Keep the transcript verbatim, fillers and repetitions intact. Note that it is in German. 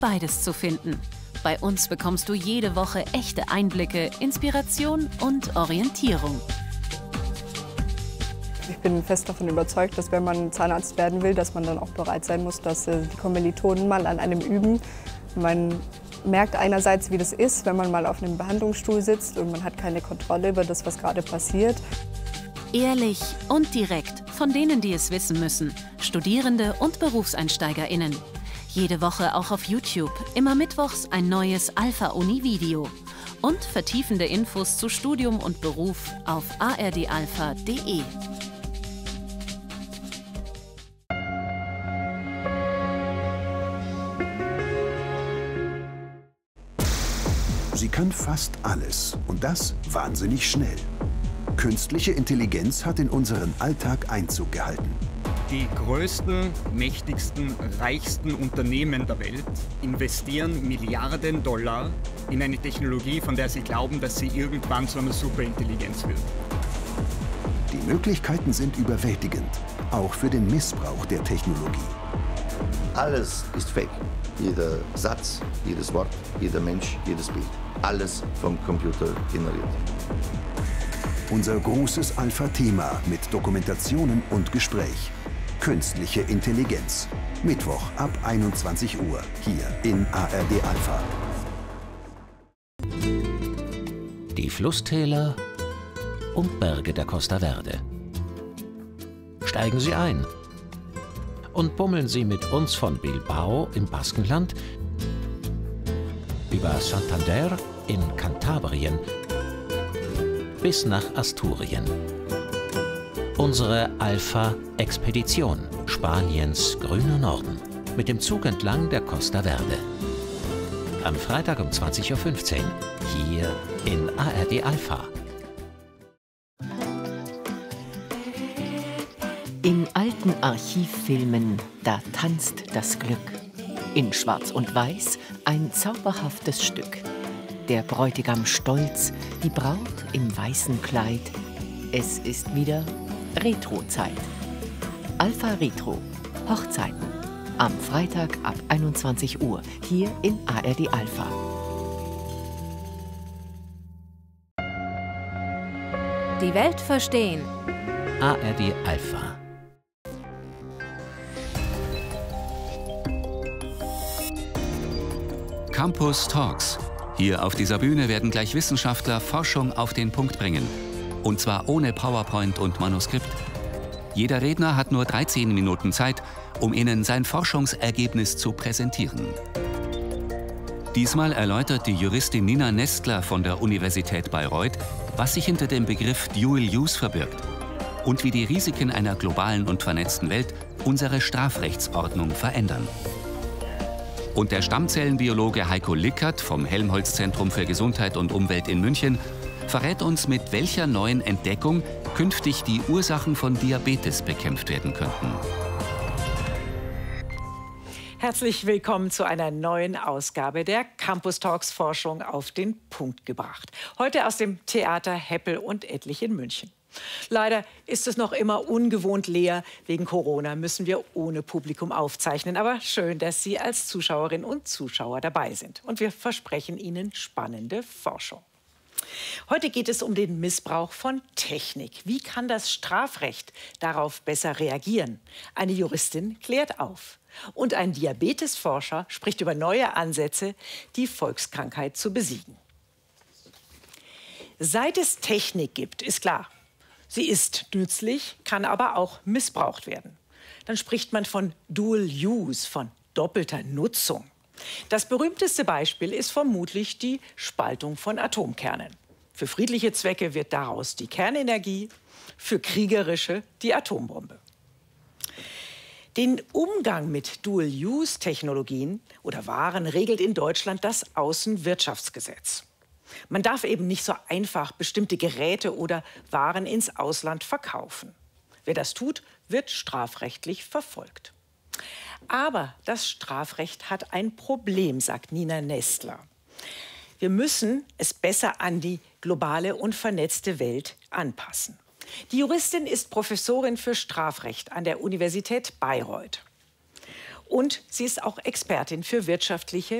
beides zu finden. Bei uns bekommst du jede Woche echte Einblicke, Inspiration und Orientierung. Ich bin fest davon überzeugt, dass wenn man Zahnarzt werden will, dass man dann auch bereit sein muss, dass die Kommilitonen mal an einem üben. Man merkt einerseits, wie das ist, wenn man mal auf einem Behandlungsstuhl sitzt und man hat keine Kontrolle über das, was gerade passiert. Ehrlich und direkt von denen, die es wissen müssen. Studierende und BerufseinsteigerInnen. Jede Woche auch auf YouTube, immer mittwochs ein neues Alpha-Uni-Video. Und vertiefende Infos zu Studium und Beruf auf a r d alpha punkt d e. Sie kann fast alles und das wahnsinnig schnell. Künstliche Intelligenz hat in unseren Alltag Einzug gehalten. Die größten, mächtigsten, reichsten Unternehmen der Welt investieren Milliarden Dollar in eine Technologie, von der sie glauben, dass sie irgendwann zu einer Superintelligenz wird. Die Möglichkeiten sind überwältigend, auch für den Missbrauch der Technologie. Alles ist fake. Jeder Satz, jedes Wort, jeder Mensch, jedes Bild. Alles vom Computer generiert. Unser großes Alpha-Thema mit Dokumentationen und Gespräch. Künstliche Intelligenz. Mittwoch ab einundzwanzig Uhr hier in A R D Alpha. Die Flusstäler und Berge der Costa Verde. Steigen Sie ein und bummeln Sie mit uns von Bilbao im Baskenland über Santander in Kantabrien bis nach Asturien. Unsere Alpha-Expedition, Spaniens grüner Norden, mit dem Zug entlang der Costa Verde. Am Freitag um zwanzig Uhr fünfzehn, hier in A R D Alpha. In alten Archivfilmen, da tanzt das Glück. In Schwarz und Weiß ein zauberhaftes Stück. Der Bräutigam stolz, die Braut im weißen Kleid. Es ist wieder Retro-Zeit. Alpha Retro. Hochzeiten. Am Freitag ab einundzwanzig Uhr hier in A R D Alpha. Die Welt verstehen. A R D Alpha. Campus Talks. Hier auf dieser Bühne werden gleich Wissenschaftler Forschung auf den Punkt bringen. Und zwar ohne PowerPoint und Manuskript. Jeder Redner hat nur dreizehn Minuten Zeit, um Ihnen sein Forschungsergebnis zu präsentieren. Diesmal erläutert die Juristin Nina Nestler von der Universität Bayreuth, was sich hinter dem Begriff Dual Use verbirgt und wie die Risiken einer globalen und vernetzten Welt unsere Strafrechtsordnung verändern. Und der Stammzellenbiologe Heiko Lickert vom Helmholtz-Zentrum für Gesundheit und Umwelt in München verrät uns, mit welcher neuen Entdeckung künftig die Ursachen von Diabetes bekämpft werden könnten. Herzlich willkommen zu einer neuen Ausgabe der Campus Talks Forschung auf den Punkt gebracht. Heute aus dem Theater Heppel und Ettlich in München. Leider ist es noch immer ungewohnt leer. Wegen Corona müssen wir ohne Publikum aufzeichnen. Aber schön, dass Sie als Zuschauerinnen und Zuschauer dabei sind. Und wir versprechen Ihnen spannende Forschung. Heute geht es um den Missbrauch von Technik. Wie kann das Strafrecht darauf besser reagieren? Eine Juristin klärt auf. Und ein Diabetesforscher spricht über neue Ansätze, die Volkskrankheit zu besiegen. Seit es Technik gibt, ist klar, sie ist nützlich, kann aber auch missbraucht werden. Dann spricht man von Dual Use, von doppelter Nutzung. Das berühmteste Beispiel ist vermutlich die Spaltung von Atomkernen. Für friedliche Zwecke wird daraus die Kernenergie, für kriegerische die Atombombe. Den Umgang mit Dual-Use-Technologien oder Waren regelt in Deutschland das Außenwirtschaftsgesetz. Man darf eben nicht so einfach bestimmte Geräte oder Waren ins Ausland verkaufen. Wer das tut, wird strafrechtlich verfolgt. Aber das Strafrecht hat ein Problem, sagt Nina Nestler. Wir müssen es besser an die globale und vernetzte Welt anpassen. Die Juristin ist Professorin für Strafrecht an der Universität Bayreuth. Und sie ist auch Expertin für wirtschaftliche